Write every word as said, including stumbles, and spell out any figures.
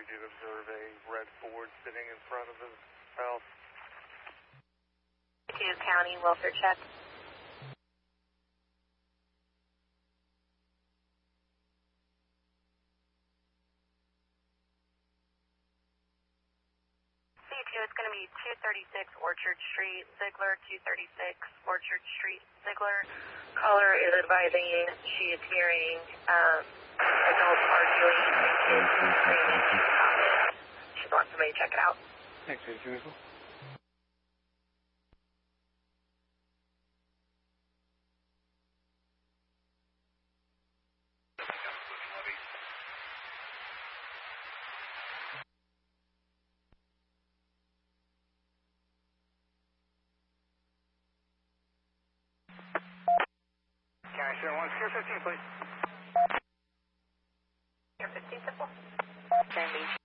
did observe a red Ford sitting in front of his house. To county welfare check. C two, it's going to be two thirty-six Orchard Street, Ziegler, two thirty-six Orchard Street, Ziegler. Caller is advising she is hearing um, adults arguing and kids screaming. She's calling. She wants somebody to check it out. Thanks, as usual. County zero one, Pier fifteen, please. Pier fifteen, simple. Sandy.